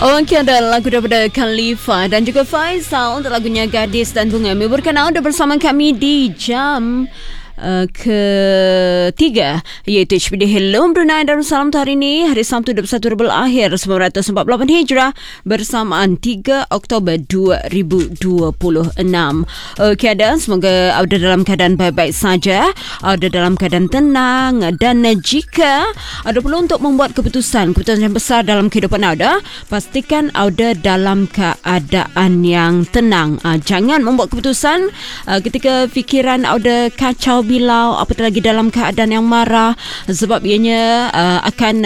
Okey, ada lagu daripada Khalifa dan juga Faizal untuk lagunya Gadis dan Bunga. Menyuburkan anda bersama kami di jam ketiga, iaitu HPD Hello Brunei Darussalam hari ini, hari Sabtu 21 Rabiul Akhir 1948 Hijrah bersamaan 3 Oktober 2026. Okey, ada semoga anda dalam keadaan baik-baik saja, anda dalam keadaan tenang, dan jika anda perlu untuk membuat keputusan yang besar dalam kehidupan anda, pastikan anda dalam keadaan yang tenang. Jangan membuat keputusan ketika fikiran anda kacau bilau, apatah lagi dalam keadaan yang marah, sebab ianya akan